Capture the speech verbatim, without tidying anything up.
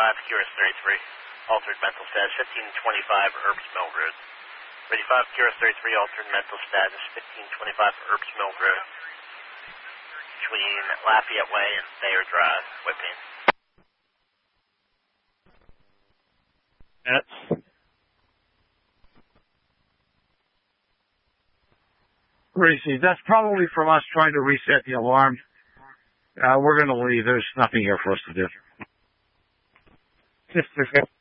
five, Q R S thirty-three, altered mental status, fifteen twenty-five Herbs Mill Road. Radio five, Q R S thirty-three, altered mental status, fifteen twenty-five Herbs Mill Road, between Lafayette Way and Thayer Drive, Whipping. That's... Gracie, that's probably from us trying to reset the alarm. Uh, we're going to leave. There's nothing here for us to do.